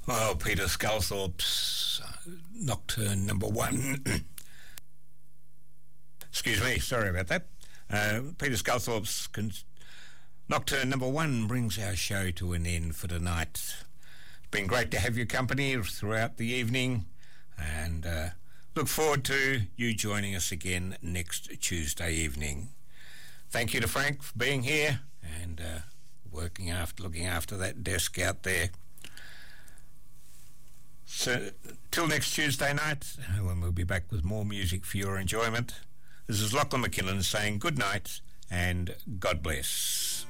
Well, Peter Sculthorpe's Nocturne number 1. Excuse me, sorry about that. Peter Sculthorpe's Nocturne number 1 brings our show to an end for tonight. It's been great to have your company throughout the evening, and look forward to you joining us again next Tuesday evening. Thank you to Frank for being here and looking after that desk out there. So, till next Tuesday night, when we'll be back with more music for your enjoyment, this is Lachlan McKinnon saying good night and God bless.